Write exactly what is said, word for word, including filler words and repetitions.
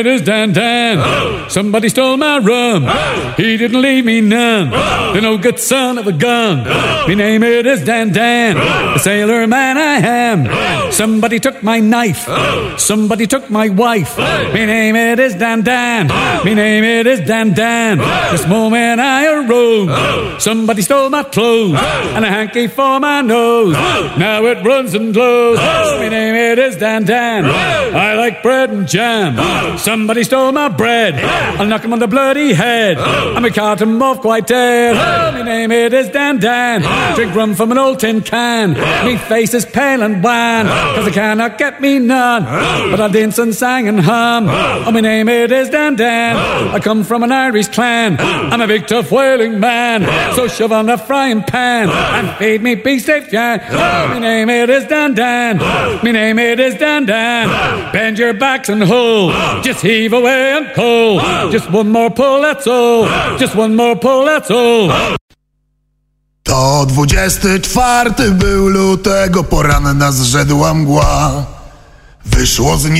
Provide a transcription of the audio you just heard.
It is Dan Dan. Oh. Somebody stole my rum. Oh. He didn't leave me none. Oh. The no good son of a gun. Oh. Me name it is Dan Dan. Oh. The sailor man I am. Oh. Somebody took my knife. Oh. Somebody took my wife. Oh. Me name it is Dan Dan. Oh. Me name it is Dan Dan. Oh. This moment I arose. Oh. Somebody stole my clothes. Oh. And a hanky for my nose. Oh. Now it runs and glows. Oh. Me name it is Dan Dan. Oh. I like bread and jam. Oh. Somebody stole my bread. Oh. I'll knock him on the bloody head. Oh. I'm a cart him off quite dead. Oh. My name it is Dan Dan. Oh. Drink rum from an old tin can. Oh. Me face is pale and wan. Oh. Cause they cannot get me none. Oh. But I dance and sang and hum. Oh. Oh, my name it is Dan Dan. Oh. I come from an Irish clan. Oh. I'm a big tough whaling man. Oh. So shove on the frying pan. Oh. And feed me beefsteak yan. Oh. Oh, my name it is Dan Dan. Oh. My name it is Dan Dan. Oh. Bend your backs and hold. Oh. Just heave away and pull. Oh. Just one more pull, that's all. Oh. Just one more pull, that's all. Oh. To dwudziesty czwarty był lutego, poranna zrzedła mgła. Wyszło z